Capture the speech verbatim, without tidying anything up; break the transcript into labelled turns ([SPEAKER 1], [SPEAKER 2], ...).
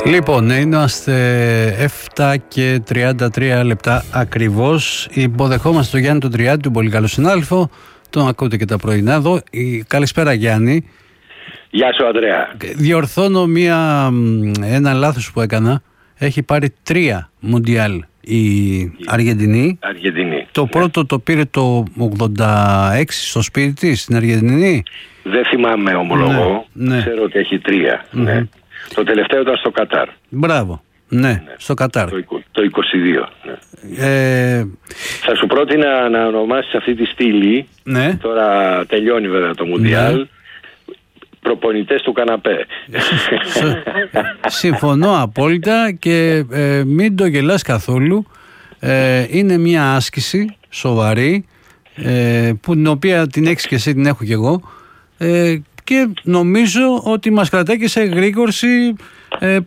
[SPEAKER 1] Λοιπόν, είμαστε εφτά και τριάντα τρία λεπτά ακριβώς. Υποδεχόμαστε τον Γιάννη τον Τριάντη, τον πολύ καλό συνάδελφο. Τον ακούτε και τα πρωινά εδώ. Καλησπέρα, Γιάννη.
[SPEAKER 2] Γεια σου, Ανδρέα.
[SPEAKER 1] Διορθώνω μια, ένα λάθος που έκανα. Έχει πάρει τρία Μουντιάλ η Αργεντινή.
[SPEAKER 2] Αργεντινή.
[SPEAKER 1] Το ναι. πρώτο το πήρε το ογδόντα έξι στο σπίτι της, στην Αργεντινή.
[SPEAKER 2] Δεν θυμάμαι, ομολογώ. Ναι, ναι. Ξέρω ότι έχει τρία. Mm-hmm. Ναι. Το τελευταίο ήταν στο Κατάρ.
[SPEAKER 1] Μπράβο. Ναι, ναι. Στο Κατάρ.
[SPEAKER 2] Το, το είκοσι δύο. Ναι.
[SPEAKER 1] Ε...
[SPEAKER 2] Θα σου πρότεινα να ονομάσεις αυτή τη στήλη.
[SPEAKER 1] Ναι.
[SPEAKER 2] Τώρα τελειώνει βέβαια το Μουντιάλ. Ναι. Προπονητές του καναπέ.
[SPEAKER 1] Συμφωνώ απόλυτα και ε, μην το γελάς καθόλου. Ε, είναι μια άσκηση σοβαρή ε, που την οποία την έχεις και εσύ, την έχω και εγώ ε, και νομίζω ότι μας κρατάει και σε εγρήγορση ε,